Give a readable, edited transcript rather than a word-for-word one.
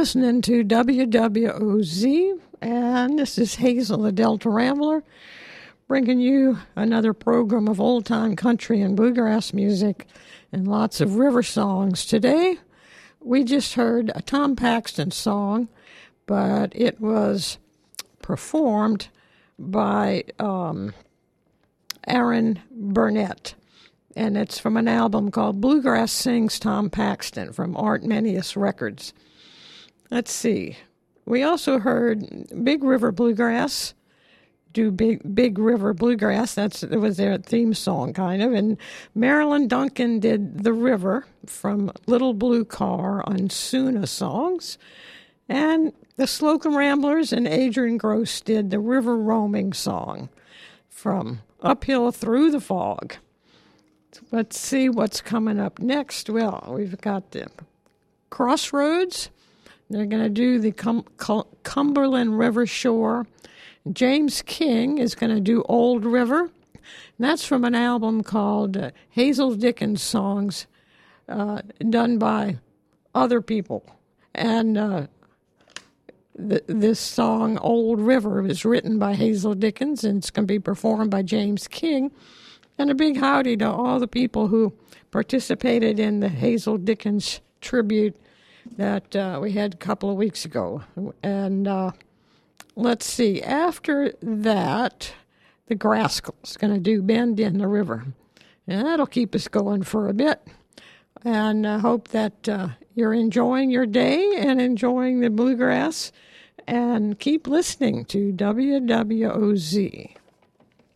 listening to WWOZ, and this is Hazel, the Delta Rambler, bringing you another program of old-time country and bluegrass music and lots of river songs. Today, we just heard a Tom Paxton song, but it was performed by Aaron Burnett, and it's from an album called Bluegrass Sings Tom Paxton from Art Menius Records. Let's see. We also heard Big River Bluegrass do Big River Bluegrass. It was their theme song, kind of. And Marilyn Duncan did The River from Little Blue Car on Suna Songs. And the Slocum Ramblers and Adrian Gross did the River Roaming song from Uphill Through the Fog. Let's see what's coming up next. Well, we've got the Crossroads. They're going to do the Cumberland River Shore. James King is going to do Old River. And that's from an album called Hazel Dickens Songs, done by other people. And this song, Old River, is written by Hazel Dickens, and it's going to be performed by James King. And a big howdy to all the people who participated in the Hazel Dickens tribute that we had a couple of weeks ago. And let's see, after that, the Grascals going to do Bend in the River. And that'll keep us going for a bit. And I hope that you're enjoying your day and enjoying the bluegrass. And keep listening to WWOZ.